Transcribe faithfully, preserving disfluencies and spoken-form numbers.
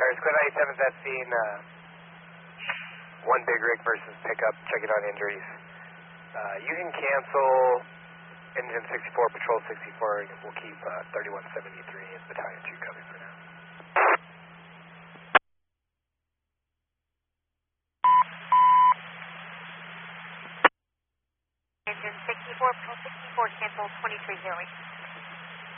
Alright, Squid ninety-seven, that's seen uh, one big rig versus pickup, checking on injuries. Uh, you can cancel engine sixty-four, patrol sixty-four, and we'll keep uh, thirty-one seventy-three and battalion two coming for now. Engine sixty-four, patrol sixty-four, cancel twenty-three zero eight.